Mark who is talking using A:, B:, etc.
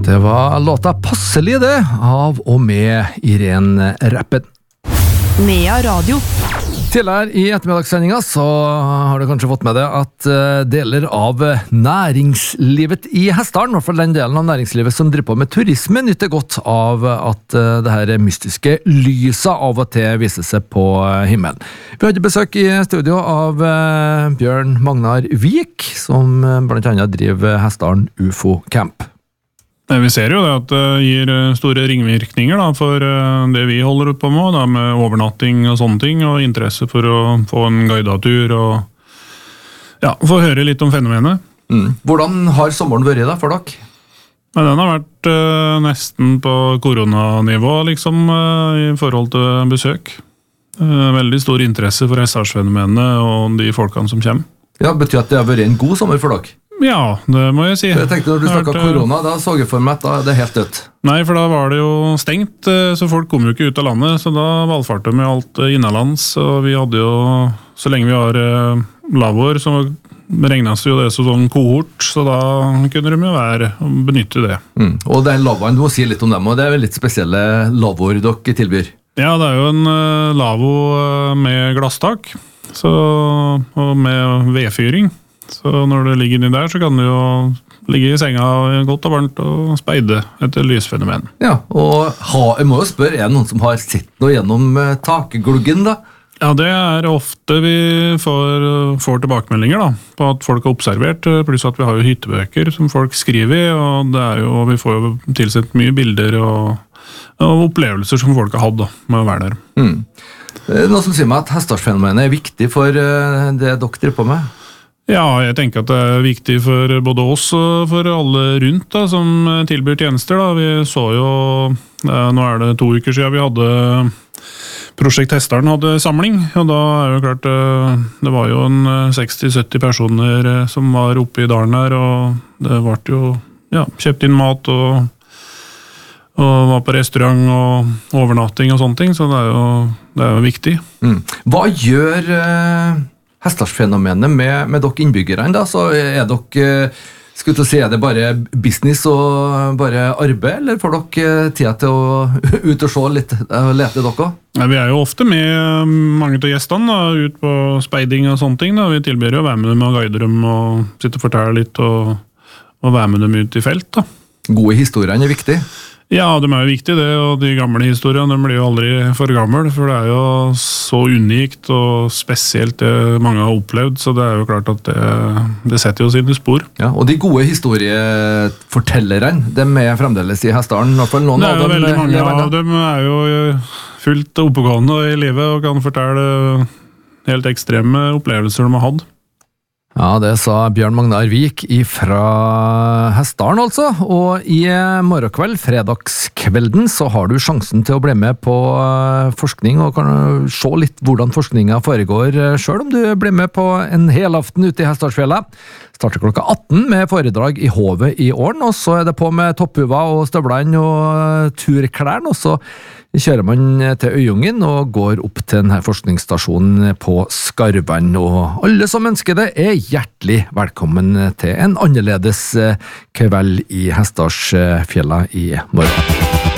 A: Det var låta Passelig det, av og med Irene Rappen.
B: Nea Radio.
A: Tidligere i ettermiddagssendinga så har du kanskje fått med deg at deler av næringslivet i Hessdalen, i hvert fall den delen av næringslivet som driver på med turisme, nytter godt av at det her mystiske lyset av og til viser seg på himmelen. Vi hadde besøk i studio av Bjørn Magnar Vik, som blant annet driver Hessdalen UFO Camp.
C: Vi ser jo det at det gir store ringvirkninger da, for det vi holder på med, da, med overnatting og sånne ting, og interesse for å få en guidatur og få høre litt om fenomenet.
A: Hvordan har sommeren vært da for dere?
C: Men den har vært nesten på koronanivå liksom, i forhold til besøk. Veldig stor interesse for SR-fenomenet og de folkene som kommer.
A: Ja, betyr at det har vært en god sommer for dere?
C: Ja, det må jeg si.
A: Jeg tenkte når du snakket korona, da så jeg for meg at da er det helt dødt.
C: Nei, for da var det jo stengt, så folk kom jo ikke ut av landet, så da valgfarte vi alt innenlands, og vi hadde jo, så lenge vi har lavår, så regnes jo det som sånn kohort, så da kunne de jo være og benytte det.
A: Og det er lavvoen, du må si litt om dem, og det er vel litt spesielle lavvoer dere tilbyr?
C: Ja, det er jo en lavo med glasstak, og med vedfyring. Så når du ligger inni der, så kan du jo ligge i senga godt og varmt og speide etter lysfenomen. Ja,
A: og jeg må jo spørre, er det noen som har sett noe gjennom takgluggen da?
C: Ja, det er ofte vi får tilbakemeldinger da, på at folk har observert, pluss at vi har jo hyttebøker som folk skriver i, og det er jo, vi får jo tilsett mye bilder og opplevelser som folk har hatt da, med å være der.
A: Det er noe som sier meg at Hessdalsfenomenet er viktig for det dere driver på med?
C: Ja, jeg tenker at det er viktig for både oss og for alle rundt da, som tilbyr tjenester. Da. Vi så jo, nå er det 2 uker siden vi hadde Prosjekt Hessdalen hadde samling, og da er jo klart, det var jo en 60-70 personer som var oppe i dalen her, og det ble jo kjøpt inn mat og var på restaurant og overnatting og sånne ting, så det er jo viktig.
A: Hva gjør Hessdalsfenomenet med dere innbyggerne da, så er dere, skulle du si, er det bare business og bare arbeid, eller får dere tid til å ut og se litt, lete dere?
C: Ja, vi er jo ofte med mange av gjestene da, ut på speiding og sånne ting da. Vi tilbyr jo å være med dem og guide dem og sitte og fortelle litt og være med dem ut i felt da.
A: Gode historier er viktig.
C: Ja, de er jo viktige det, og de gamle historiene de blir jo aldri for gamle, for det er jo så unikt og spesielt det mange har opplevd, så det er jo klart at det setter jo sine spor.
A: Ja, og de gode historiefortellerne, de er fremdeles i Hessdalen, i hvert fall noen av dem.
C: Veldig mange av dem er jo fullt oppegående i livet og kan fortelle helt ekstreme opplevelser de har hatt.
A: Ja, det sa Bjørn Magnar Vik fra Hessdalen altså, og i morgenkveld, fredagskvelden, så har du sjansen til å bli med på forskning og kan se litt hvordan forskningen foregår, selv om du blir med på en hel aften ute i Hessdalsfjellet. Starter klokka 18 med foredrag i Hovet i Åren, og så er det på med topphuva og støvlene og turklærne, og så kjører man til Øyungen og går opp til denne forskningsstasjonen på Skarvann, og alle som ønsker det er hjertelig velkommen til en annerledes kveld i Hessdalsfjellet i morgen.